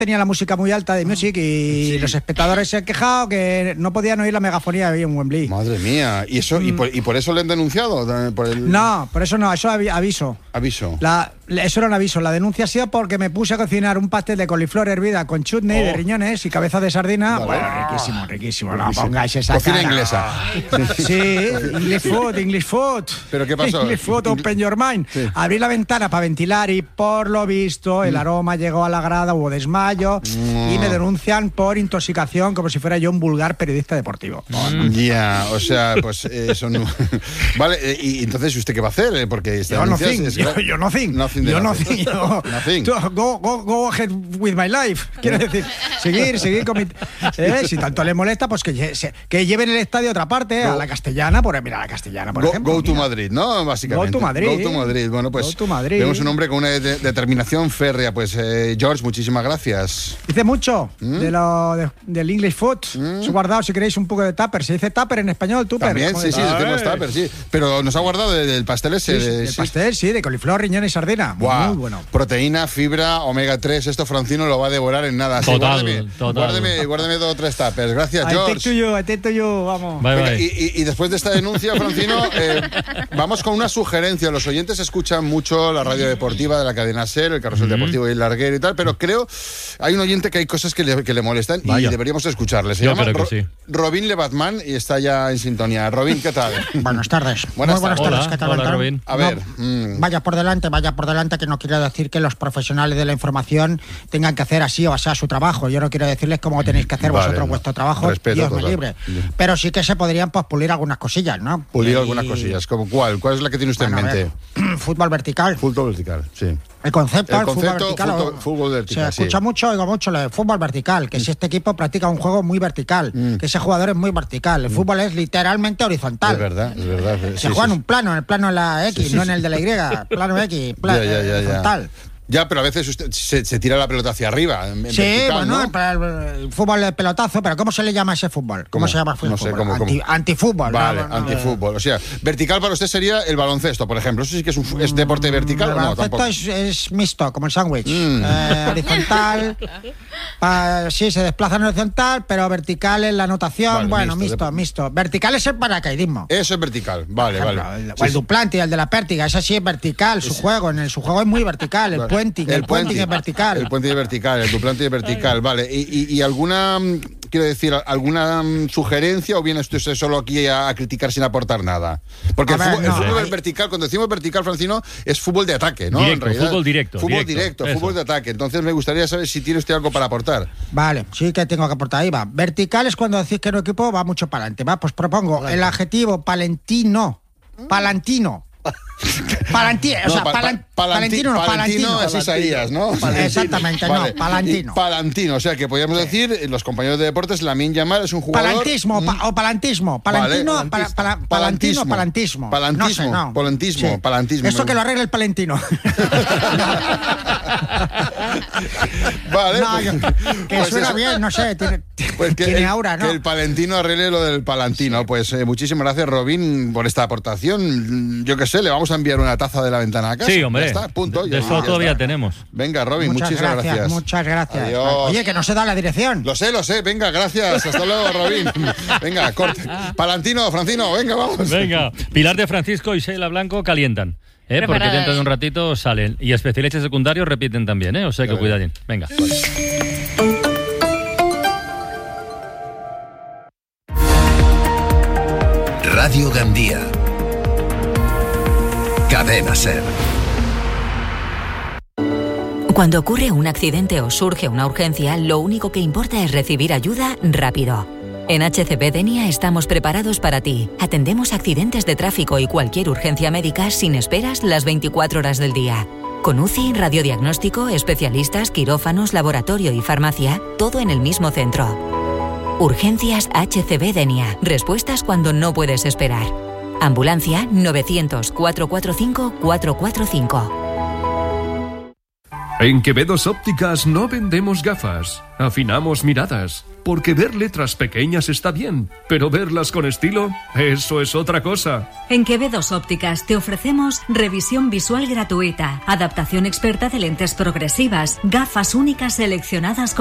tenía la música muy alta de Music y los espectadores se han quejado que no podían oír la megafonía ahí en Wembley. Madre mía, ¿y eso y por eso le han denunciado? No, por eso no, eso aviso. Aviso. Eso era un aviso. La denuncia ha sido porque me puse a cocinar un pastel de coliflor hervida con chutney de riñones y cabeza de sardina. Vale. Bueno, riquísimo. No pongáis esa Cocina cara. inglesa. Sí, English food. ¿Pero qué pasó? English food, open your mind. Sí. Abrí la ventana para ventilar y por lo visto el aroma llegó a la grada, hubo desmayo y me denuncian por intoxicación como si fuera yo un vulgar periodista deportivo. Ya, o sea, pues eso no... Vale, y entonces, ¿usted qué va a hacer? Porque esta Yo denuncia nothing. es- Yo nothing. Nothing de Yo nothing. nothing. Nothing. Go ahead with my life. Quiero decir, seguir con mi... Si tanto le molesta, pues que lleven el estadio a otra parte, a la Castellana, por ejemplo. Go to mira. Madrid, ¿no? Básicamente. Go to Madrid. Go to Madrid. Bueno, pues Go to Madrid. vemos un hombre con una determinación férrea. Pues, George, muchísimas gracias. Dice mucho del English food. Os he guardado, si queréis, un poco de tupper. Se dice tupper en español, tupper. También, Joder. sí, decimos tupper, sí. Pero nos ha guardado del pastel ese. El pastel, sí, de coliflor, riñón y sardina. Buah, Muy bueno. proteína, fibra, omega 3. Esto Francino lo va a devorar en nada. Sí, Total. Guárdeme 2 o 3 tuppers. Gracias, George. I take to you, vamos. Bye, Venga, bye. y después de esta denuncia, Francino, vamos con una sugerencia. Los oyentes escuchan mucho la radio deportiva de la cadena SER, el carrusel deportivo y el larguero y tal, pero creo hay un oyente que hay cosas que le molestan y deberíamos escucharle. Se Yo llama creo que sí. Robin Lebatman y está ya en sintonía. Robin, ¿qué tal? Buenas tardes. Buenas Muy buenas tardes. tardes. ¿Qué tal, Hola, Antón? Robin. A ver, Vaya por delante, que no quiero decir que los profesionales de la información tengan que hacer así o así su trabajo. Yo no quiero decirles cómo tenéis que hacer Vale, vosotros no. vuestro trabajo, Respeto Dios me total. libre. Pero sí que se podrían pues, pulir algunas cosillas, ¿no? pulir Y- algunas cosillas. ¿Como cuál? ¿Cuál es la que tiene usted Bueno, en a mente? ver, fútbol vertical. Fútbol vertical, sí. El concepto El del fútbol concepto, vertical. fútbol vertical, Se escucha sí. mucho, oigo mucho lo de fútbol vertical, que si este equipo practica un juego muy vertical, que ese jugador es muy vertical. El fútbol es literalmente horizontal. Es verdad. Se juega en un plano, en el plano de la X, no en el de la Y. Plano X, plano Ya. horizontal. Ya, pero a veces usted se tira la pelota hacia arriba. En Sí, vertical, bueno, ¿no? el fútbol de pelotazo, pero ¿cómo se le llama a ese fútbol? ¿Cómo se llama el fútbol? No sé, ¿cómo? Antifútbol. Vale, no. antifútbol. O sea, vertical para usted sería el baloncesto, por ejemplo. ¿Eso sí que es deporte vertical El o no? baloncesto Tampoco. es mixto, como el sándwich. Horizontal. Sí, se desplaza en horizontal, pero vertical es la anotación. Vale, bueno, mixto, mixto. Vertical es el paracaidismo. Eso es vertical. Vale, Por vale. ejemplo, Sí, o el sí. Duplanti, el de la pértiga, ese sí es vertical, su juego. Su juego es muy vertical. El puenting es vertical. El puente es vertical, el duplante es vertical, vale. ¿Y alguna, quiero decir, alguna sugerencia o viene usted solo aquí a criticar sin aportar nada? Porque A ver, el no, fútbol hay- vertical, cuando decimos vertical, Francino, es fútbol de ataque, ¿no? Directo, En realidad, fútbol directo, Fútbol directo, directo, eso. fútbol de ataque. Entonces me gustaría saber si tiene usted algo para aportar. Vale, sí que tengo que aportar. Ahí va. Vertical es cuando decís que un equipo va mucho para adelante. Va, pues propongo el adjetivo palantino. Palantino. Palantino, o sea, palantino, no, palantino. es Isaías, ¿no? Exactamente, Vale. no, palantino. Y palantino, o sea que podríamos decir, los compañeros de deportes, Lamine Yamal es un jugador... Palantismo o palantismo. Palantino, Vale, palantino, palantismo. Palantismo, No sé, no. palantismo, Sí. palantismo. Eso que lo arregle el palentino. Vale. No, pues- que pues suena eso. bien, no sé, Pues que tiene aura, ¿no? que el palentino arregle lo del palantino. Pues muchísimas gracias, Robin, por esta aportación. Yo qué sé, le vamos a enviar una taza de la ventana a casa. Sí, hombre. Ya está, punto. De eso todavía tenemos. Venga, Robin, muchísimas gracias. Muchas gracias. Adiós. Oye, que no se da la dirección. Lo sé, venga, gracias. Hasta luego, Robin. Venga, corte. Palantino, Francino, venga, vamos. Venga, Pilar de Francisco y Sheila Blanco calientan. Porque Preparadas. dentro de un ratito salen. Y especialistas secundarios repiten también, O sea que cuidadín. Venga. Radio Gandía. Cadena SER. Cuando ocurre un accidente o surge una urgencia, lo único que importa es recibir ayuda rápido. En HCB Denia estamos preparados para ti. Atendemos accidentes de tráfico y cualquier urgencia médica sin esperas las 24 horas del día. Con UCI, radiodiagnóstico, especialistas, quirófanos, laboratorio y farmacia, todo en el mismo centro. Urgencias HCB Denia. Respuestas cuando no puedes esperar. Ambulancia 900-445-445. En Quevedos Ópticas no vendemos gafas, afinamos miradas. porque ver letras pequeñas está bien, pero verlas con estilo, eso es otra cosa. En Quevedos Ópticas te ofrecemos revisión visual gratuita, adaptación experta de lentes progresivas, gafas únicas seleccionadas con